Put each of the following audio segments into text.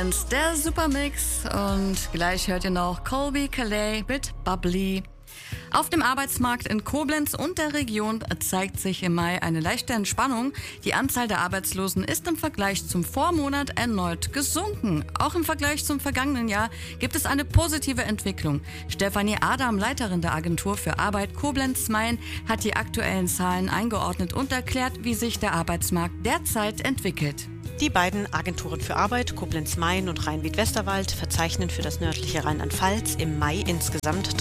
Der Supermix und gleich hört ihr noch Colby Calais mit Bubbly. Auf dem Arbeitsmarkt in Koblenz und der Region zeigt sich im Mai eine leichte Entspannung. Die Anzahl der Arbeitslosen ist im Vergleich zum Vormonat erneut gesunken. Auch im Vergleich zum vergangenen Jahr gibt es eine positive Entwicklung. Stefanie Adam, Leiterin der Agentur für Arbeit Koblenz-Main, hat die aktuellen Zahlen eingeordnet und erklärt, wie sich der Arbeitsmarkt derzeit entwickelt. Die beiden Agenturen für Arbeit, Koblenz-Main und Rhein-Wied-Westerwald, verzeichnen für das nördliche Rheinland-Pfalz im Mai insgesamt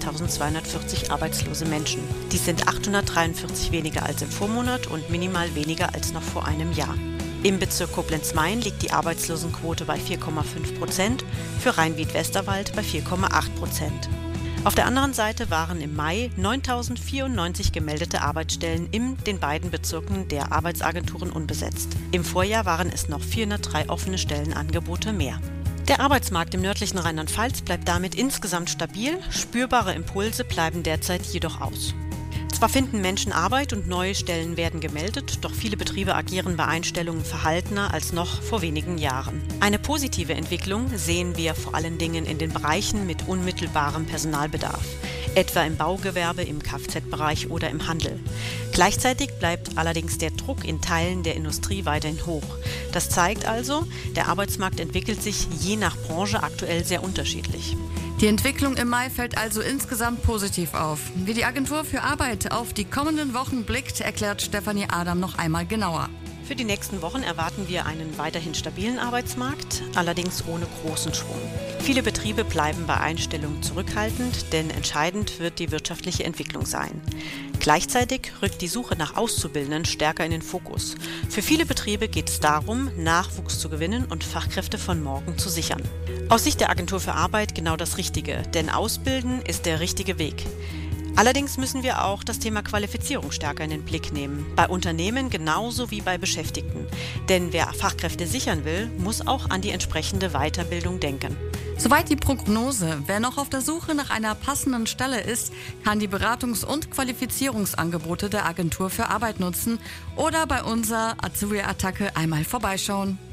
30.240 arbeitslose Menschen. Dies sind 843 weniger als im Vormonat und minimal weniger als noch vor einem Jahr. Im Bezirk Koblenz-Main liegt die Arbeitslosenquote bei 4,5%, für Rhein-Wied-Westerwald bei 4,8%. Auf der anderen Seite waren im Mai 9.094 gemeldete Arbeitsstellen in den beiden Bezirken der Arbeitsagenturen unbesetzt. Im Vorjahr waren es noch 403 offene Stellenangebote mehr. Der Arbeitsmarkt im nördlichen Rheinland-Pfalz bleibt damit insgesamt stabil, spürbare Impulse bleiben derzeit jedoch aus. Zwar finden Menschen Arbeit und neue Stellen werden gemeldet, doch viele Betriebe agieren bei Einstellungen verhaltener als noch vor wenigen Jahren. Eine positive Entwicklung sehen wir vor allen Dingen in den Bereichen mit unmittelbarem Personalbedarf, etwa im Baugewerbe, im Kfz-Bereich oder im Handel. Gleichzeitig bleibt allerdings der Druck in Teilen der Industrie weiterhin hoch. Das zeigt also, der Arbeitsmarkt entwickelt sich je nach Branche aktuell sehr unterschiedlich. Die Entwicklung im Mai fällt also insgesamt positiv auf. Wie die Agentur für Arbeit auf die kommenden Wochen blickt, erklärt Stefanie Adam noch einmal genauer. Für die nächsten Wochen erwarten wir einen weiterhin stabilen Arbeitsmarkt, allerdings ohne großen Schwung. Viele Betriebe bleiben bei Einstellungen zurückhaltend, denn entscheidend wird die wirtschaftliche Entwicklung sein. Gleichzeitig rückt die Suche nach Auszubildenden stärker in den Fokus. Für viele Betriebe geht es darum, Nachwuchs zu gewinnen und Fachkräfte von morgen zu sichern. Aus Sicht der Agentur für Arbeit genau das Richtige, denn Ausbilden ist der richtige Weg. Allerdings müssen wir auch das Thema Qualifizierung stärker in den Blick nehmen, bei Unternehmen genauso wie bei Beschäftigten. Denn wer Fachkräfte sichern will, muss auch an die entsprechende Weiterbildung denken. Soweit die Prognose. Wer noch auf der Suche nach einer passenden Stelle ist, kann die Beratungs- und Qualifizierungsangebote der Agentur für Arbeit nutzen oder bei unserer Azubi-Attacke einmal vorbeischauen.